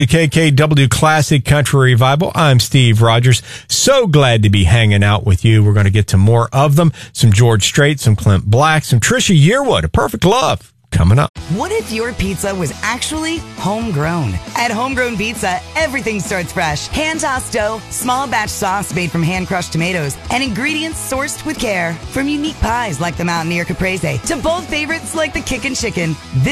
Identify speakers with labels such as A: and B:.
A: KKW Classic Country Revival. I'm Steve Rogers. So glad to be hanging out with you. We're going to get to more of them. Some George Strait, some Clint Black, some Trisha Yearwood, A Perfect Love. Coming up.
B: What if your pizza was actually homegrown? At Homegrown Pizza, everything starts fresh. Hand-tossed dough, small batch sauce made from hand-crushed tomatoes, and ingredients sourced with care. From unique pies like the Mountaineer Caprese to bold favorites like the Kickin' Chicken.